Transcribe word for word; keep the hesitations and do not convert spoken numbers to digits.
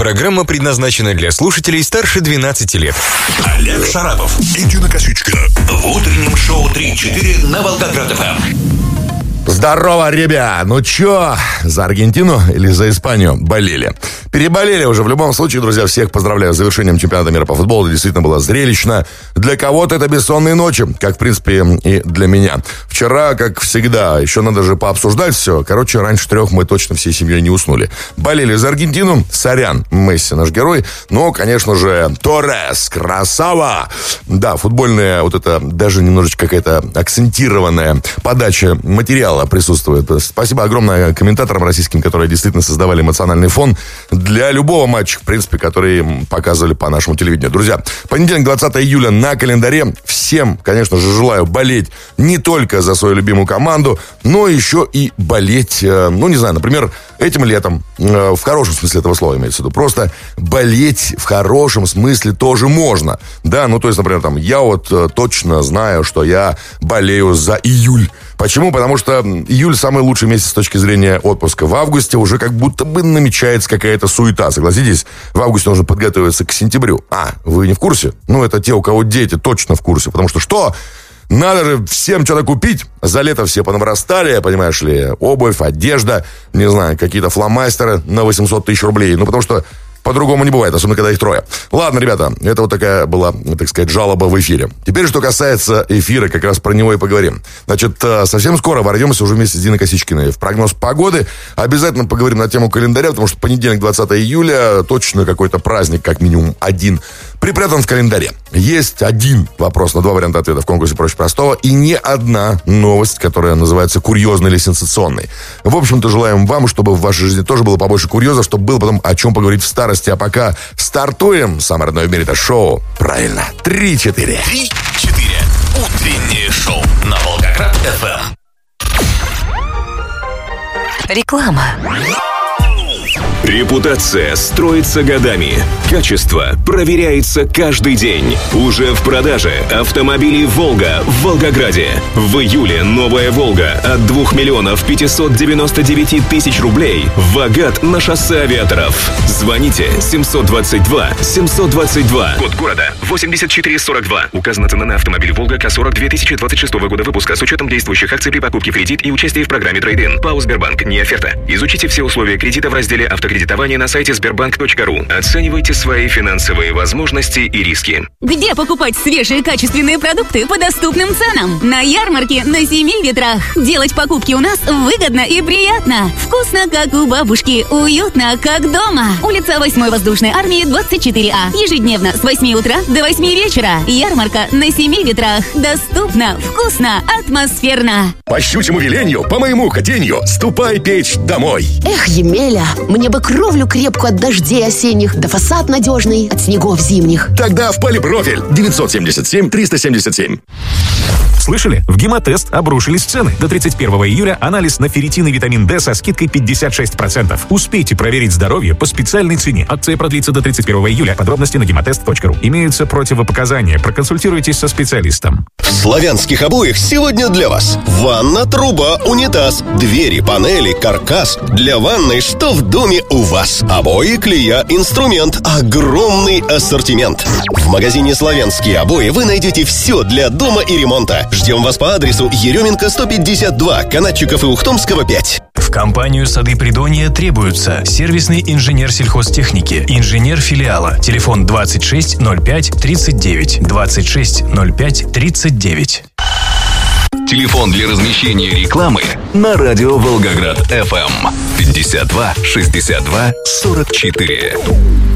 Программа предназначена для слушателей старше двенадцати лет. Олег Шарапов и Дина Косичкина в утреннем шоу три-четыре на Волгоград-ФМ. Здорово, ребят! Ну чё, за Аргентину или за Испанию болели? Переболели уже. В любом случае, друзья, всех поздравляю с завершением чемпионата мира по футболу. Действительно было зрелищно. Для кого-то это бессонные ночи, как, в принципе, и для меня. Вчера, как всегда, еще надо же пообсуждать все. Короче, раньше трех мы точно всей семьей не уснули. Болели за Аргентину. Сорян, Месси наш герой. Но, конечно же, Торрес, красава! Да, футбольная вот эта даже немножечко какая-то акцентированная подача материала присутствует. Спасибо огромное комментаторам российским, которые действительно создавали эмоциональный фон для любого матча, в принципе, который показывали по нашему телевидению. Друзья, понедельник, двадцатое июля на календаре. Всем, конечно же, желаю болеть не только за свою любимую команду, но еще и болеть, ну, не знаю, например, этим летом, в хорошем смысле этого слова имеется в виду. Просто болеть в хорошем смысле тоже можно. Да, ну, то есть, например, там, я вот точно знаю, что я болею за июль. Почему? Потому что июль самый лучший месяц с точки зрения отпуска. В августе уже как будто бы намечается какая-то суета. Согласитесь, в августе нужно подготовиться к сентябрю. А, вы не в курсе? Ну, это те, у кого дети, точно в курсе. Потому что что? Надо же всем что-то купить. За лето все понавырастали, понимаешь ли, обувь, одежда, не знаю, какие-то фломастеры на восемьсот тысяч рублей. Ну, потому что по-другому не бывает, особенно когда их трое. Ладно, ребята, это вот такая была, так сказать, жалоба в эфире. Теперь, что касается эфира, как раз про него и поговорим. Значит, совсем скоро ворвемся уже вместе с Диной Косичкиной в прогноз погоды. Обязательно поговорим на тему календаря, потому что понедельник, двадцатое июля, точно какой-то праздник, как минимум один, припрятан в календаре. Есть один вопрос на два варианта ответа в конкурсе «Проще простого» и не одна новость, которая называется курьезной или сенсационной. В общем-то, желаем вам, чтобы в вашей жизни тоже было побольше курьезов, чтобы было потом о чем поговорить в старости. А пока стартуем. Самое родное в мире — это шоу. Правильно. Три-четыре. Три-четыре. Утреннее шоу на Волгоград-ФМ. Реклама. Репутация строится годами. Качество проверяется каждый день. Уже в продаже автомобили «Волга» в Волгограде. В июле новая «Волга» от двух миллионов пятьсот девяносто девять тысяч рублей в Агат на шоссе Авиаторов. Звоните семьсот двадцать два семьсот двадцать два. Код города восемьдесят четыре сорок два. Указана цена на автомобиль «Волга» К сорок две тысячи двадцать шестого года выпуска с учетом действующих акций при покупке в кредит и участии в программе «Трейд-ин». ПАО «Сбербанк». Не оферта. Изучите все условия кредита в разделе «Автокредитование» на сайте сбербанк точка ру. Оценивайте свои финансовые возможности и риски. Где покупать свежие качественные продукты по доступным ценам? На ярмарке на семи ветрах. Делать покупки у нас выгодно и приятно. Вкусно, как у бабушки. Уютно, как дома. Улица восьмой воздушной армии, двадцать четыре А. Ежедневно с восьми утра до восьми вечера. Ярмарка на семи ветрах. Доступно, вкусно, атмосферно. По щучьему велению, по моему хотению, ступай печь домой. Эх, Емеля, мне бы кровлю крепкую от дождей осенних, да фасад надежный от снегов зимних. Тогда в Полипрофиль. девятьсот семьдесят семь триста семьдесят семь. Слышали? В Гемотест обрушились цены. До тридцать первого июля анализ на ферритин и витамин D со скидкой пятьдесят шесть процентов. Успейте проверить здоровье по специальной цене. Акция продлится до тридцать первого июля. Подробности на гемотест точка ру. Имеются противопоказания. Проконсультируйтесь со специалистом. В славянских обоях сегодня для вас ванна, труба, унитаз, двери, панели, каркас. Для ванной что в доме у вас? Обои, клея, инструмент. Огромный ассортимент. В магазине «Славянские обои» вы найдете все для дома и ремонта. Ждем вас по адресу Еременко сто пятьдесят два, Канатчиков и Ухтомского пять. В компанию «Сады Придонья» требуются сервисный инженер сельхозтехники, инженер филиала. Телефон двадцать шесть ноль пять тридцать девять, двадцать шесть ноль пять тридцать девять. Телефон для размещения рекламы на радио Волгоград-ФМ пятьдесят два шестьдесят два сорок четыре.